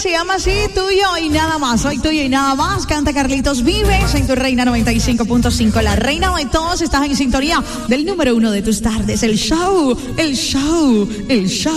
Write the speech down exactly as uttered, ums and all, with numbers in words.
se llama así, Tuyo y Nada Más. Soy Tuyo y Nada Más. Canta Carlitos Vives en tu Reina noventa y cinco punto cinco. La reina de todos. Estás en sintonía del número uno de tus tardes. El show, el show, el show.